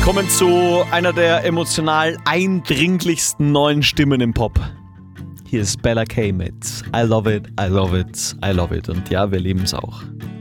Kommen zu einer der emotional eindringlichsten neuen Stimmen im Pop. Hier ist Bella K mit I Love It, I Love It, I Love It. Und ja, wir lieben es auch.